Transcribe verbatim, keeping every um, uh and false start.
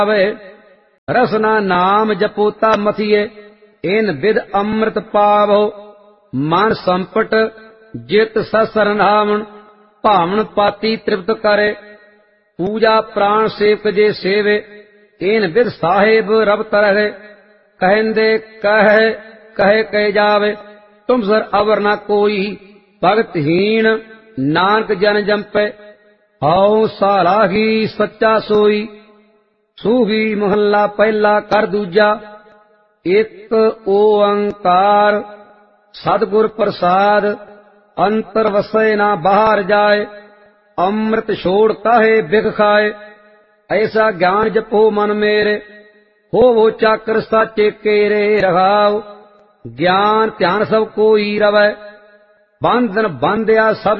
ਆਵੇ। ਰਸਨਾ ਨਾਮ ਜਪੋਤਾ ਮਥੀਏ, ਇਨ ਵਿਦ ਅੰਮ੍ਰਿਤ ਪਾਵੋ। ਮਨ ਸੰਪਟ ਜਿਤ ਸਸਰ ਨਾਵਣ, ਭਾਵਨ ਪਾਤੀ ਤ੍ਰਿਪਤ ਕਰੇ। ਪੂਜਾ ਪ੍ਰਾਣ ਸੇਵਕ ਜੇ ਸੇਵੇ, ਇਨ ਵਿਦ ਸਾਹਿਬ ਰਬ ਤਰਹਿ। ਕਹਿੰਦੇ ਕਹੇ ਕਹੇ ਕਹੇ ਜਾਵੇ, ਤੁਮ ਸਰ ਅਵਰ ਨਾ ਕੋਈ। ਭਗਤਹੀਣ ਨਾਨਕ ਜਨ ਜੰਪੈ, ਹਉ ਸਾਲਾਹੀ ਸੱਚਾ ਸੋਈ। ਸੂਹੀ ਮਹੱਲਾ ਪਹਿਲਾ ਕਰ ਦੂਜਾ। ਇੱਕ ਓੰਕਾਰ ਸਤਿਗੁਰ ਪ੍ਰਸਾਦ, ਅੰਤਰ ਵਸੈ ਨਾ ਬਾਹਰ ਜਾਏ। ਅੰਮ੍ਰਿਤ ਛੋੜ ਕਾਹੇ ਬਿਖ ਖਾਏ, ਐਸਾ ਗਿਆਨ ਜਪੋ ਮਨ ਮੇਰੇ। ਹੋਵੋ ਚਾਕਰ ਸਾਚੇ ਕੇਰੇ ਰਹਾਉ, ਗਿਆਨ ਧਿਆਨ ਸਭ ਕੋਈ ਰਵੈ। ਬੰਧਨ ਬੰਧਿਆ ਸਭ